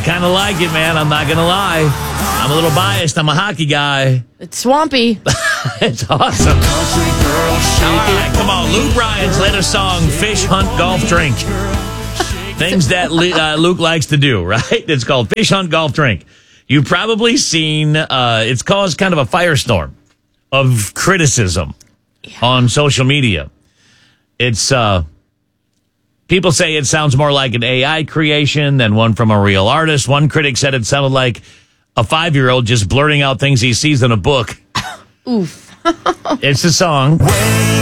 kind of like it, man. I'm not going to lie. I'm a little biased. I'm a hockey guy. It's swampy. It's awesome. All right, come on. Luke Bryan's latest song, Fish, Hunt, Golf, Drink. Things that Luke likes to do, right? It's called Fish, Hunt, Golf, Drink. You've probably seen, it's caused kind of a firestorm of criticism on social media. It's, people say it sounds more like an AI creation than one from a real artist. One critic said it sounded like a 5-year-old just blurting out things he sees in a book. Oof. It's a song.